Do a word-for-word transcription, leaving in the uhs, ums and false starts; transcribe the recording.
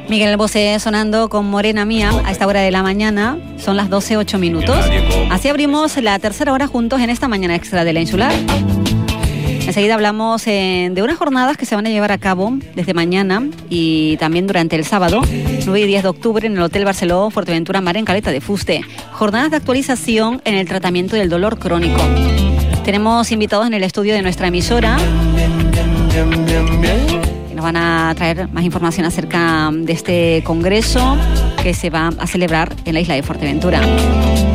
Miguel Bosé sonando con Morena Mía a esta hora de la mañana. Son las doce ocho minutos. Así abrimos la tercera hora juntos en esta mañana extra de La Insular. Enseguida hablamos eh, de unas jornadas que se van a llevar a cabo desde mañana y también durante el sábado, nueve y diez de octubre, en el Hotel Barceló Fuerteventura Mar en Caleta de Fuste. Jornadas de actualización en el tratamiento del dolor crónico. Tenemos invitados en el estudio de nuestra emisora que nos van a traer más información acerca de este congreso que se va a celebrar en la isla de Fuerteventura.